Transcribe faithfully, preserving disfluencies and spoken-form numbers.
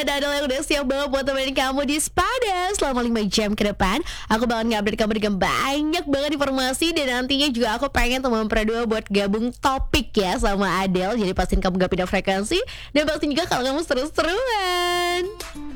ada Adel yang udah siap banget buat temenin kamu di Spada selama lima jam ke depan. Aku bakal ngupdate kamu dengan banyak banget informasi. Dan nantinya juga aku pengen teman berdua buat gabung topik ya sama Adel. Jadi pastiin kamu gak pindah frekuensi. Dan pastiin juga kalau kamu seru-seruan.